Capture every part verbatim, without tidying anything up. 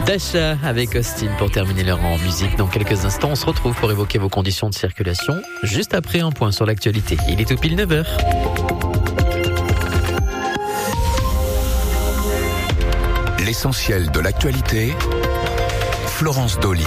Tasha avec Austin pour terminer l'heure en musique. Dans quelques instants, on se retrouve pour évoquer vos conditions de circulation. Juste après un point sur l'actualité. Il est tout pile neuf heures. L'essentiel de l'actualité, Florence Dolly.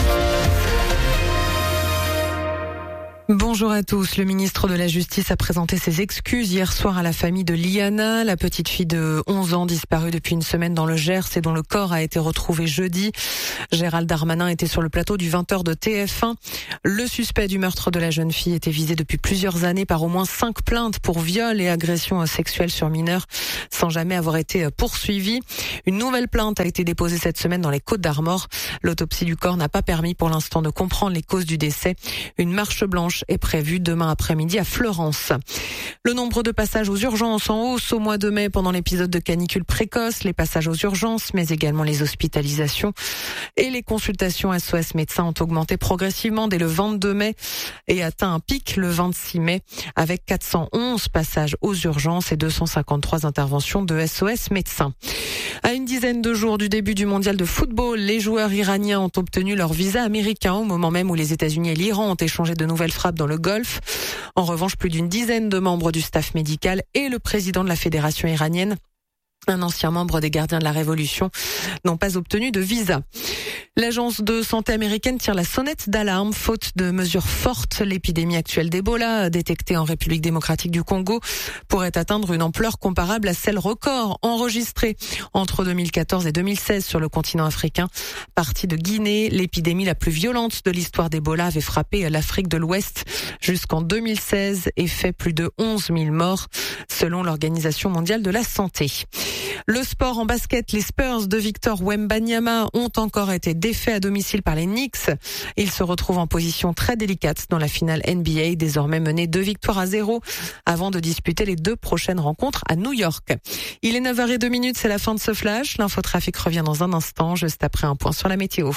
Bonjour à tous. Le ministre de la Justice a présenté ses excuses hier soir à la famille de Liana, la petite fille de onze ans disparue depuis une semaine dans le Gers et dont le corps a été retrouvé jeudi. Gérald Darmanin était sur le plateau du vingt heures de T F un. Le suspect du meurtre de la jeune fille était visé depuis plusieurs années par au moins cinq plaintes pour viol et agression sexuelle sur mineurs sans jamais avoir été poursuivi. Une nouvelle plainte a été déposée cette semaine dans les Côtes-d'Armor. L'autopsie du corps n'a pas permis pour l'instant de comprendre les causes du décès. Une marche blanche est prévue demain après-midi à Fleurance. Le nombre de passages aux urgences en hausse au mois de mai pendant l'épisode de canicule précoce, les passages aux urgences, mais également les hospitalisations et les consultations S O S médecins ont augmenté progressivement dès le vingt-deux mai et atteint un pic le vingt-six mai avec quatre cent onze passages aux urgences et deux cent cinquante-trois interventions de S O S médecins. À une dizaine de jours du début du mondial de football, les joueurs iraniens ont obtenu leur visa américain au moment même où les États-Unis et l'Iran ont échangé de nouvelles frappes dans le Golfe. En revanche, plus d'une dizaine de membres du staff médical et le président de la fédération iranienne, un ancien membre des Gardiens de la Révolution, n'ont pas obtenu de visa. L'agence de santé américaine tire la sonnette d'alarme. Faute de mesures fortes, l'épidémie actuelle d'Ebola, détectée en République démocratique du Congo, pourrait atteindre une ampleur comparable à celle record enregistrée entre deux mille quatorze et deux mille seize sur le continent africain. Partie de Guinée, l'épidémie la plus violente de l'histoire d'Ebola avait frappé l'Afrique de l'Ouest jusqu'en deux mille seize et fait plus de onze mille morts, selon l'Organisation mondiale de la santé. Le sport en basket, les Spurs de Victor Wembanyama ont encore été défaits à domicile par les Knicks. Ils se retrouvent en position très délicate dans la finale N B A, désormais menée deux victoires à zéro avant de disputer les deux prochaines rencontres à New York. Il est neuf heures zéro deux, c'est la fin de ce flash. L'infotrafic revient dans un instant, juste après un point sur la météo.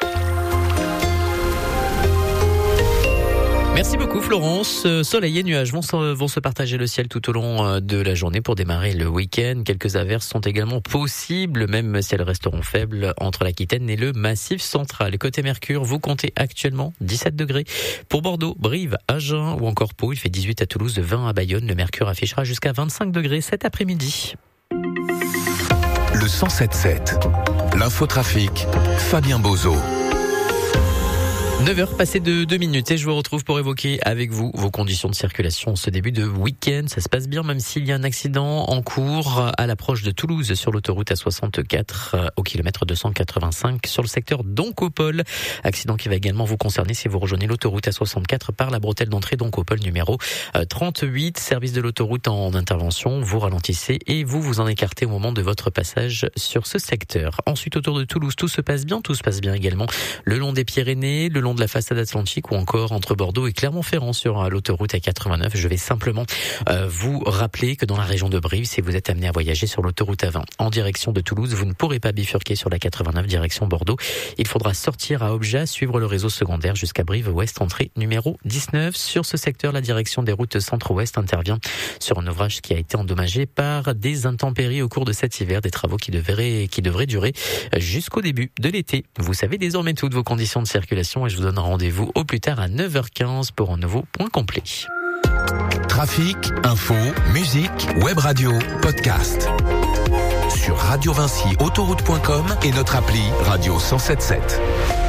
Merci beaucoup Florence. Soleil et nuages vont se, vont se partager le ciel tout au long de la journée pour démarrer le week-end. Quelques averses sont également possibles, même si elles resteront faibles entre l'Aquitaine et le Massif central. Côté Mercure, vous comptez actuellement dix-sept degrés. Pour Bordeaux, Brive, Agen ou encore Pau, il fait dix-huit à Toulouse, vingt à Bayonne. Le Mercure affichera jusqu'à vingt-cinq degrés cet après-midi. Le cent sept sept, l'infotrafic, Fabien Bozo. neuf heures passées de deux minutes et je vous retrouve pour évoquer avec vous vos conditions de circulation ce début de week-end. Ça se passe bien même s'il y a un accident en cours à l'approche de Toulouse sur l'autoroute A soixante-quatre au kilomètre deux cent quatre-vingt-cinq sur le secteur d'Oncopole. Accident qui va également vous concerner si vous rejoignez l'autoroute A soixante-quatre par la bretelle d'entrée d'Oncopole numéro trente-huit. Service de l'autoroute en intervention, vous ralentissez et vous vous en écartez au moment de votre passage sur ce secteur. Ensuite autour de Toulouse, tout se passe bien, tout se passe bien également le long des Pyrénées, le long de la façade atlantique ou encore entre Bordeaux et Clermont-Ferrand sur l'autoroute A quatre-vingt-neuf. Je vais simplement euh, vous rappeler que dans la région de Brive, si vous êtes amené à voyager sur l'autoroute A vingt en direction de Toulouse, vous ne pourrez pas bifurquer sur la quatre-vingt-neuf direction Bordeaux. Il faudra sortir à Objat, suivre le réseau secondaire jusqu'à Brive-Ouest, entrée numéro dix-neuf. Sur ce secteur, la direction des routes centre-ouest intervient sur un ouvrage qui a été endommagé par des intempéries au cours de cet hiver, des travaux qui devraient, qui devraient durer jusqu'au début de l'été. Vous savez désormais toutes vos conditions de circulation et je vous donne rendez-vous au plus tard à neuf heures quinze pour un nouveau point complet. Trafic, info, musique, web radio, podcast. Sur radio vinci autoroute point com et notre appli Radio cent sept sept.